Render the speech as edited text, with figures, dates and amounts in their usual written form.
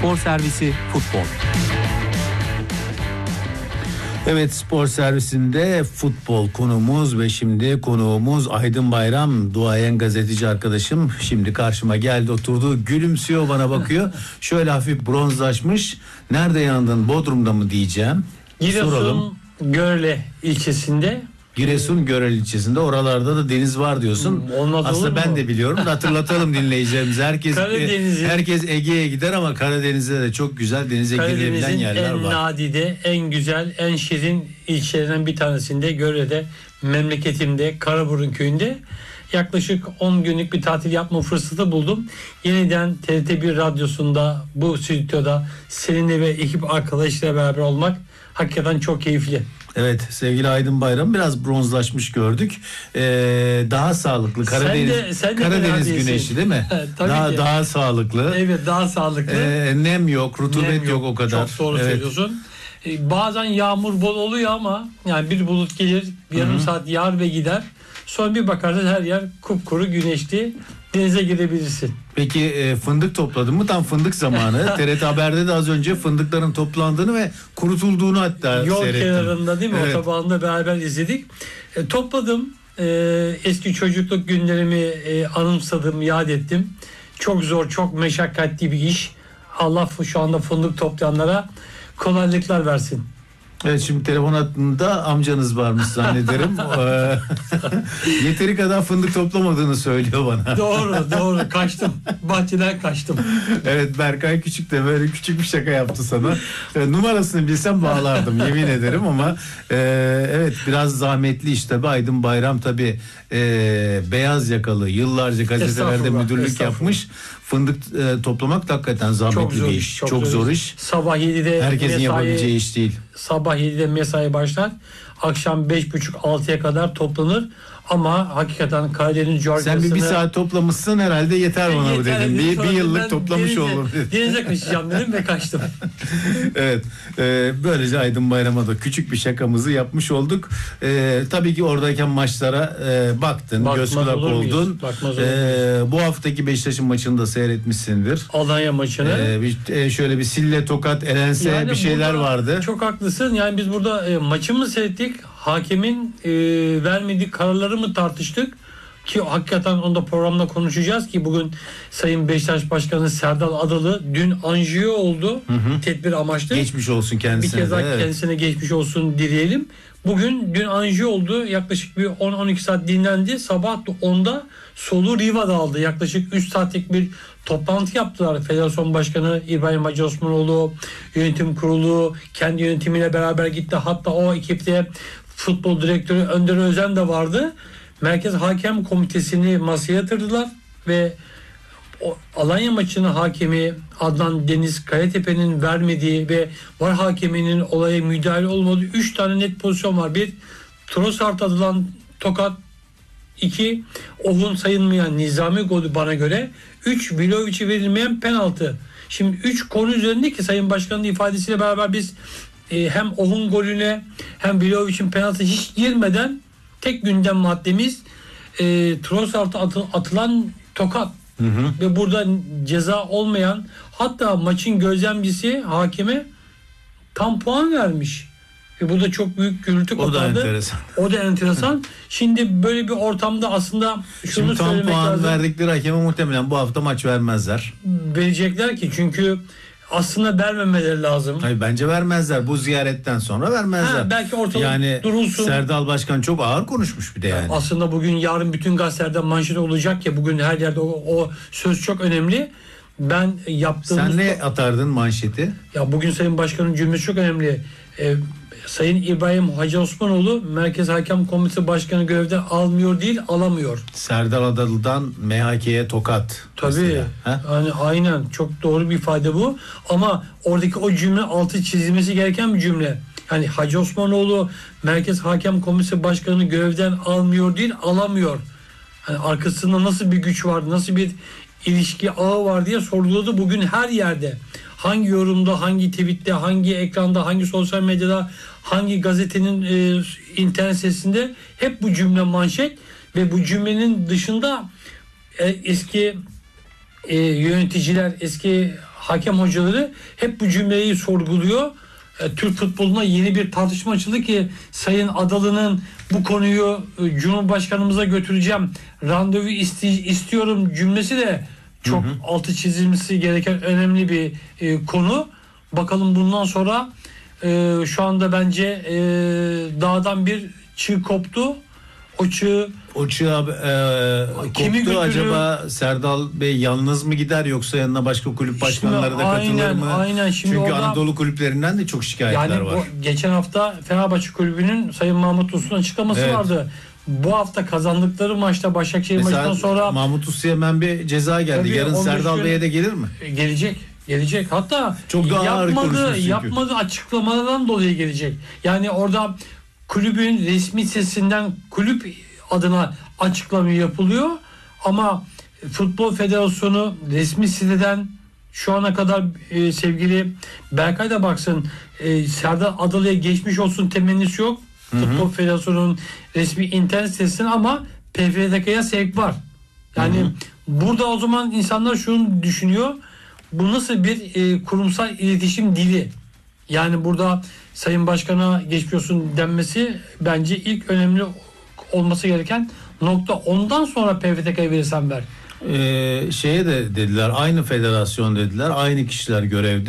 Spor Servisi Futbol. Evet, spor servisinde futbol konumuz ve şimdi konuğumuz Aydın Bayram, duayen gazeteci arkadaşım. Şimdi karşıma geldi, oturdu, gülümsüyor, bana bakıyor. Şöyle hafif bronzlaşmış. Nerede yandın, Bodrum'da mı diyeceğim. Giresun Görele ilçesinde. Giresun Görel ilçesinde, oralarda da deniz var diyorsun. Olmaz aslında olur ben mu? de biliyorum da hatırlatalım dinleyicilerimize. Herkes Ege'ye gider ama Karadeniz'de de çok güzel denize girilebilen yerler var. En nadide, en güzel, en şirin ilçelerinden bir tanesinde Görele'de, memleketimde Karaburun köyünde yaklaşık 10 günlük bir tatil yapma fırsatı buldum. Yeniden TRT1 radyosunda, bu stüdyoda seninle ve ekip arkadaşlarıyla beraber olmak hakikaten çok keyifli. Evet, sevgili Aydın Bayram biraz bronzlaşmış gördük. Daha sağlıklı Karadeniz güneşi değil mi? daha sağlıklı. Evet, daha sağlıklı. Nem yok, rutubet yok o kadar. Çok doğru söylüyorsun. Bazen yağmur bol oluyor ama yani bir bulut gelir, yarım saat yağar ve gider. Sonra bir bakarsın her yer kupkuru, güneşli. Denize girebilirsin. Peki fındık topladın mı? Tam fındık zamanı. TRT Haber'de de az önce fındıkların toplandığını ve kurutulduğunu hatta yol seyrettim. Kenarında değil mi? Evet. Otobanda beraber izledik. Topladım. Eski çocukluk günlerimi anımsadım, yad ettim. Çok zor, çok meşakkatli bir iş. Allah şu anda fındık toplayanlara kolaylıklar versin. Evet, şimdi telefon hattında amcanız varmış zannederim. Yeteri kadar fındık toplamadığını söylüyor bana. Doğru kaçtım. Bahçeden kaçtım. Evet, Berkay Küçük de böyle küçük bir şaka yaptı sana. Numarasını bilsem bağlardım yemin ederim ama evet, biraz zahmetli iş tabii. Aydın Bayram tabii beyaz yakalı, yıllarca gazetelerde müdürlük yapmış. Fındık toplamak da hakikaten zahmetli bir iş. Çok zor iş. Sabah 7'de herkesin yapabileceği iş değil. Sabah 7'de mesai başlar. Akşam 5.30-6'ya kadar toplanır. Ama hakikaten Karadeniz coğrafyasını... Sen bir saat toplamışsın herhalde, yeter bana bu dedim. Bir yıllık toplamış oldum. Denize kaçacağım dedim ve kaçtım. Evet. Böylece Aydın Bayram'a da küçük bir şakamızı yapmış olduk. Tabii ki oradayken maçlara baktın. Göz kulak oldun. Bu haftaki Beşiktaş'ın maçını da seyretmişsindir. Alanya maçını. Şöyle bir Sille Tokat Elense yani bir şeyler vardı. Çok haklısın. Yani biz burada maçı mı seyrettik? Hakemin vermediği kararları mı tartıştık? Ki hakikaten onu da programda konuşacağız ki bugün Sayın Beşiktaş Başkanı Serdal Adalı dün anjiyo oldu. Tedbir amaçlı. Geçmiş olsun kendisine. Bir kez daha kendisine geçmiş olsun dileyelim. Dün anjiyo oldu. Yaklaşık bir 10-12 saat dinlendi. Sabah 10'da soluğu Riva'da aldı. Yaklaşık 3 saatlik bir toplantı yaptılar. Federasyon Başkanı İbrahim Hacı Osmanoğlu, yönetim kurulu kendi yönetimiyle beraber gitti. Hatta o ekipte futbol direktörü Önder Özen de vardı. Merkez Hakem Komitesi'ni masaya yatırdılar ve o Alanya maçının hakemi Adnan Deniz Kayatepe'nin vermediği ve VAR hakeminin olaya müdahale olmadığı 3 tane net pozisyon var. Bir, Trossard atılan tokat. 2, Ohun sayılmayan nizami golü bana göre. 3, Vlahovic'e verilmeyen penaltı. Şimdi 3 konu üzerinde ki Sayın Başkan'ın ifadesiyle beraber biz hem Ohun golüne hem Vlahovic'in penaltı hiç girmeden tek gündem maddemiz Trossard'a atılan tokat. Ve burada ceza olmayan, hatta maçın gözlemcisi hakeme tam puan vermiş. Ve burada çok büyük gürültü kopardı. O da enteresan. Şimdi böyle bir ortamda aslında şunu tam söylemek puan lazım. verdikleri hakeme muhtemelen bu hafta maç vermezler. Verecekler ki, çünkü aslında vermemeleri lazım. Hayır, bence vermezler. Bu ziyaretten sonra vermezler. Belki ortalık yani durulsun. Serdal Başkan çok ağır konuşmuş bir de yani. Aslında bugün yarın bütün gazetelerde manşet olacak ya, bugün her yerde o söz çok önemli. Ben yaptığımız... Sen ne atardın manşeti? Ya bugün Sayın Başkan'ın cümlesi çok önemli. Sayın İbrahim Hacı Osmanoğlu Merkez Hakem Komitesi Başkanı görevden almıyor değil, alamıyor. Serdal Adalı'dan MHK'ye tokat. Tabii. Yani aynen, çok doğru bir ifade bu. Ama oradaki o cümle altı çizilmesi gereken bir cümle. Yani Hacı Osmanoğlu Merkez Hakem Komitesi Başkanı görevden almıyor değil, alamıyor. Yani arkasında nasıl bir güç var, nasıl bir ilişki ağı var diye sorguladı bugün her yerde. Hangi yorumda, hangi tweette, hangi ekranda, hangi sosyal medyada, hangi gazetenin internet sitesinde hep bu cümle manşet ve bu cümlenin dışında eski yöneticiler, eski hakem hocaları hep bu cümleyi sorguluyor. Türk futboluna yeni bir tartışma açıldı ki Sayın Adalı'nın bu konuyu Cumhurbaşkanımıza götüreceğim, randevu istiyorum cümlesi de çok altı çizilmesi gereken önemli bir konu. Bakalım bundan sonra şu anda bence dağdan bir çığ koptu. O çığ kimi koptu. götürür? Acaba Serdal Bey yalnız mı gider yoksa yanına başka kulüp başkanları da katılır mı? Aynen. Şimdi Çünkü orada, Anadolu kulüplerinden de çok şikayetler yani var. Geçen hafta Fenerbahçe Kulübü'nün Sayın Mahmut Uslu'nun açıklaması vardı. Bu hafta kazandıkları maçta, Başakşehir maçından sonra Mahmut Uslu'ya hemen bir ceza geldi. Tabii, Yarın 15 Serdal gün Bey'e de gelir mi? Gelecek. Hatta çok daha ağır konuşmuş çünkü. yapmadığı açıklamalardan dolayı gelecek. Yani orada kulübün resmi sitesinden kulüp adına açıklama yapılıyor ama Futbol Federasyonu resmi siteden şu ana kadar sevgili Berkay da baksın, Serdar Adalı'ya geçmiş olsun temennisi yok. Futbol Federasyonu'nun resmi internet sitesinde ama PFDK'ya sevk var. Yani burada o zaman insanlar şunu düşünüyor. Bu nasıl bir kurumsal iletişim dili? Yani burada Sayın Başkan'a geçmiş olsun denmesi bence ilk önemli olması gereken nokta. Ondan sonra PFDK'ya verirsen ver. Şeye de dediler, aynı federasyon dediler, aynı kişiler görevde.